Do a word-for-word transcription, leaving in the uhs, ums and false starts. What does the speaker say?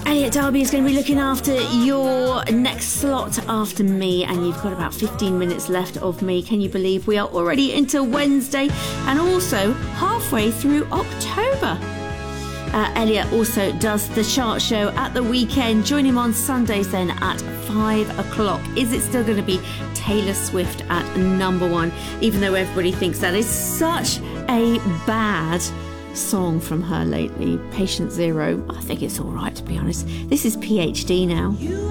Elliot Darby is going to be looking after your next slot after me, and you've got about fifteen minutes left of me. Can you believe we are already into Wednesday and also halfway through October? Uh, Elliot also does the chart show at the weekend. Join him on Sundays then at five o'clock. Is it still going to be Taylor Swift at number one, even though everybody thinks that is such a bad song from her lately? Patient Zero. I think it's all right, to be honest. This is P H D now.